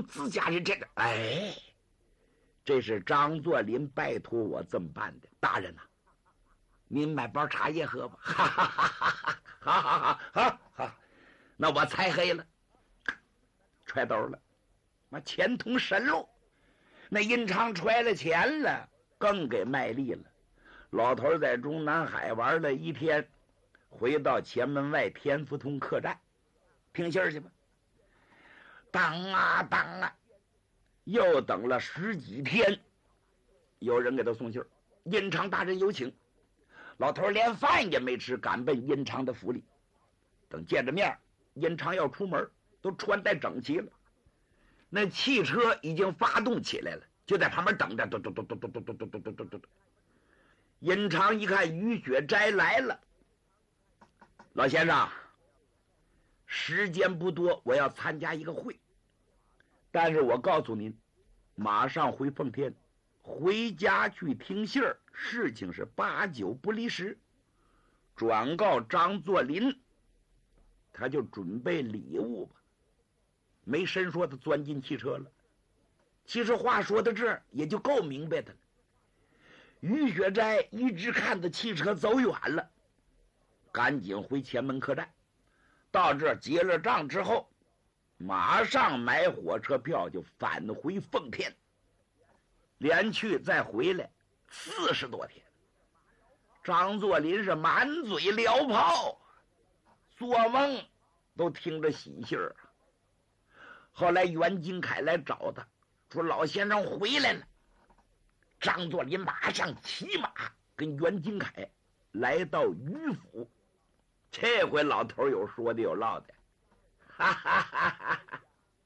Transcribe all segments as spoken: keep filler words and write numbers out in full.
自家人这个，哎，这是张作霖拜托我这么办的。大人呐、啊，您买包茶叶喝吧。哈哈哈哈哈，好好好好好，那我猜黑了，揣兜了，妈钱通神路。那殷昌揣了钱了，更给卖力了。老头在中南海玩了一天，回到前门外天福通客栈听信儿去吧。等啊等啊，又等了十几天，有人给他送信儿，殷昌大人有请。老头连饭也没吃，赶奔殷昌的府里。等见着面，殷昌要出门，都穿戴整齐了。那汽车已经发动起来了，就在旁边等着。嘟嘟嘟嘟嘟嘟嘟嘟嘟嘟嘟。殷昌一看于雪斋来了，老先生，时间不多，我要参加一个会，但是我告诉您，马上回奉天，回家去听信儿，事情是八九不离十。转告张作霖，他就准备礼物吧。没深说，他钻进汽车了。其实话说到这儿也就够明白的了。于雪斋一直看着汽车走远了，赶紧回前门客栈。到这儿结了账之后，马上买火车票就返回奉天，连去再回来四十多天。张作霖是满嘴撩炮，做梦都听着喜信儿。后来袁金凯来找他，说老先生回来了。张作霖马上骑马跟袁金凯来到于府。这回老头有说的有唠的，哈哈哈哈哈！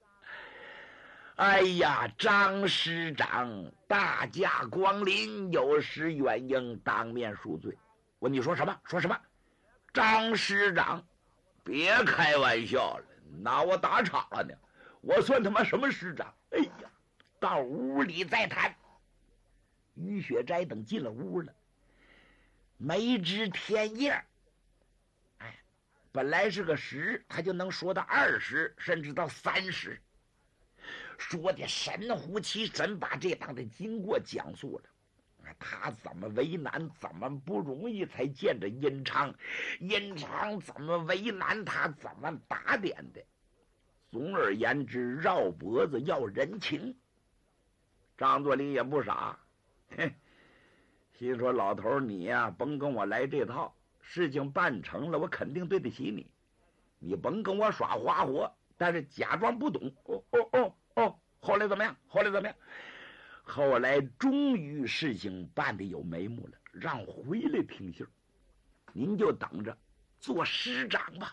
哎呀，张师长大驾光临，有失远迎，当面恕罪。我你说什么？说什么？张师长，别开玩笑了，拿我打岔了呢。我算他妈什么师长？哎呀，到屋里再谈。于雪斋等进了屋了，没知天夜，哎，本来是个十，他就能说到二十，甚至到三十，说的神乎其神，把这趟的经过讲述了。他怎么为难，怎么不容易才见着殷昌，殷昌怎么为难他，怎么打点的。总而言之，绕脖子要人情。张作霖也不傻，嘿，心说老头你呀、啊，甭跟我来这套，事情办成了，我肯定对得起你。你甭跟我耍花活，但是假装不懂。哦哦哦哦，后来怎么样？后来怎么样？后来终于事情办得有眉目了，让回来听信儿，您就等着做师长吧。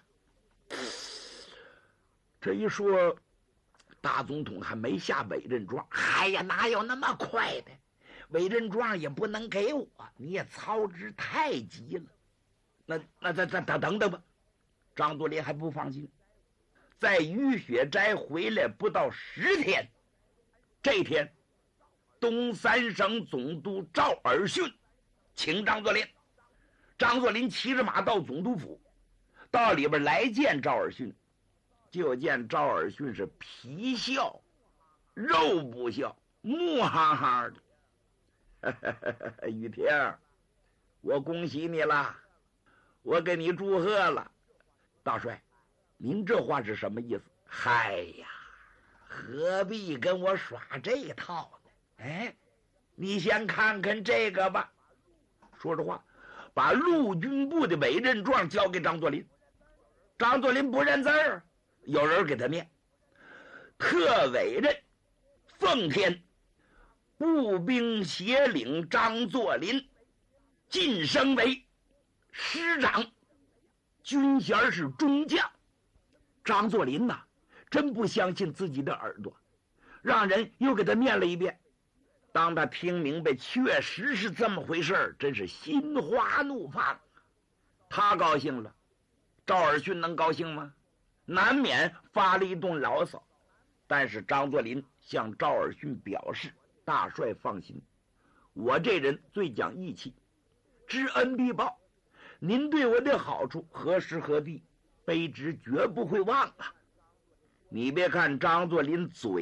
这一说，大总统还没下委任状。哎呀，哪有那么快的？委任状也不能给我，你也操之太急了。那那再再等等等吧。张作霖还不放心，在于雪斋回来不到十天，这天，东三省总督赵尔巽请张作霖。张作霖骑着马到总督府，到里边来见赵尔巽。就见赵尔巽是皮笑肉不笑，木哈哈的。雨婷，我恭喜你了，我给你祝贺了。大帅，您这话是什么意思？嗨呀，何必跟我耍这套呢？哎，你先看看这个吧。说着话，把陆军部的委任状交给张作霖。张作霖不认字儿，有人给他念：特委任奉天步兵协领张作霖晋升为师长，军衔是中将。张作霖呐，真不相信自己的耳朵，让人又给他念了一遍。当他听明白确实是这么回事，真是心花怒放。他高兴了，赵尔巽能高兴吗？难免发了一顿牢骚。但是张作霖向赵尔巽表示：大帅放心，我这人最讲义气，知恩必报，您对我的好处何时何地卑职绝不会忘啊。你别看张作霖嘴